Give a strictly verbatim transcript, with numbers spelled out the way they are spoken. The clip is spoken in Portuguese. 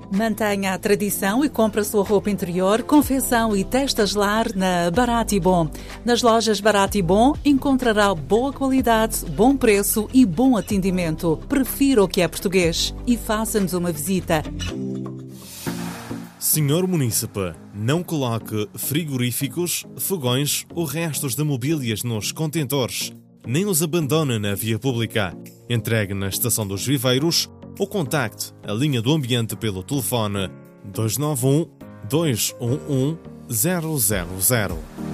Mantenha a tradição e compre a sua roupa interior, confecção e testas lar na Barato e Bom. Nas lojas Barato e Bom encontrará boa qualidade, bom preço e bom atendimento. Prefira o que é português e faça-nos uma visita. senhor Munícipe, não coloque frigoríficos, fogões ou restos de mobílias nos contentores. Nem os abandone na via pública. Entregue na Estação dos Viveiros ou contacte a linha do ambiente pelo telefone dois nove um, dois um um, zero zero zero.